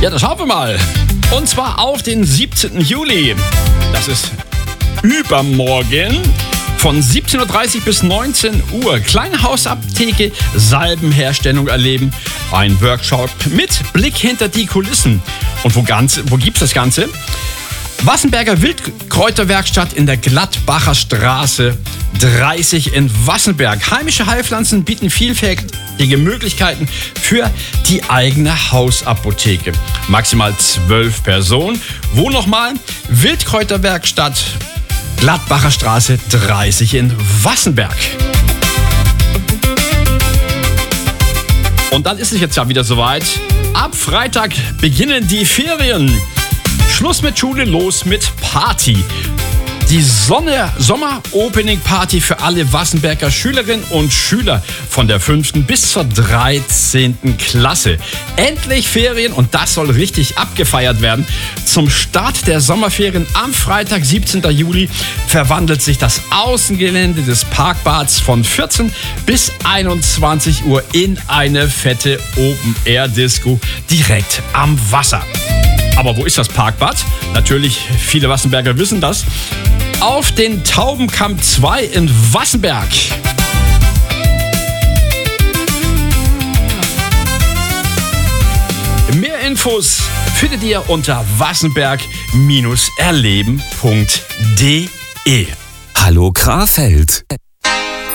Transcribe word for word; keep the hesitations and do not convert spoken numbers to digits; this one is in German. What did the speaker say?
Ja, das schauen wir mal. Und zwar auf den siebzehnten Juli. Das ist übermorgen. Von siebzehn Uhr dreißig bis neunzehn Uhr. Kleine Hausapotheke, Salbenherstellung erleben. Ein Workshop mit Blick hinter die Kulissen. Und wo, ganz, wo gibt's das Ganze? Wassenberger Wildkräuterwerkstatt in der Gladbacher Straße dreißig in Wassenberg. Heimische Heilpflanzen bieten vielfältige Möglichkeiten für die eigene Hausapotheke. Maximal zwölf Personen. Wo nochmal? Wildkräuterwerkstatt Gladbacher Straße dreißig in Wassenberg. Und dann ist es jetzt ja wieder soweit. Ab Freitag beginnen die Ferien. Schluss mit Schule, los mit Party. Die Sonne Sommer-Opening-Party für alle Wassenberger Schülerinnen und Schüler von der fünften bis zur dreizehnten Klasse. Endlich Ferien und das soll richtig abgefeiert werden. Zum Start der Sommerferien am Freitag, siebzehnten Juli, verwandelt sich das Außengelände des Parkbads von vierzehn bis einundzwanzig Uhr in eine fette Open-Air-Disco direkt am Wasser. Aber wo ist das Parkbad? Natürlich, viele Wassenberger wissen das. Auf den Taubenkamp zwei in Wassenberg. Mehr Infos findet ihr unter wassenberg erleben punkt de. Hallo Krefeld.